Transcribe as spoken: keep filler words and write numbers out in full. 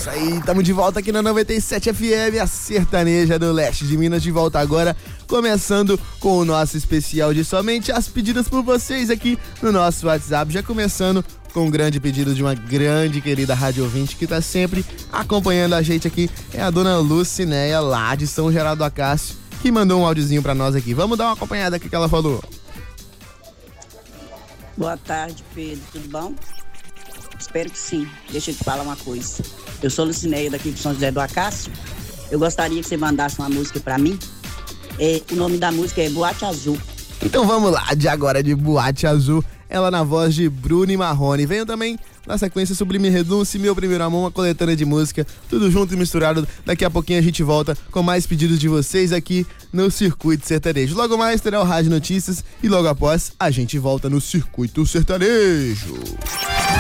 isso aí, estamos de volta aqui na noventa e sete F M, a sertaneja do leste de Minas, de volta agora, começando com o nosso especial de somente as pedidas por vocês aqui no nosso WhatsApp, já começando com um grande pedido de uma grande querida rádio ouvinte que tá sempre acompanhando a gente aqui, é a dona Lucinéia, lá de São Geraldo do Acácio, que mandou um áudiozinho pra nós aqui. Vamos dar uma acompanhada aqui que ela falou. Boa tarde, Pedro, tudo bom? Espero que sim. Deixa eu te falar uma coisa. Eu sou Lucinéia daqui de São José do Acácio. Eu gostaria que você mandasse uma música pra mim. É, o nome da música é Boate Azul. Então vamos lá, de agora de Boate Azul, ela na voz de Bruno e Marrone. Venham também na sequência Sublime Renúncia e Meu Primeiro Amor, uma coletânea de música, tudo junto e misturado. Daqui a pouquinho a gente volta com mais pedidos de vocês aqui no Circuito Sertanejo. Logo mais terá o Rádio Notícias e logo após a gente volta no Circuito Sertanejo.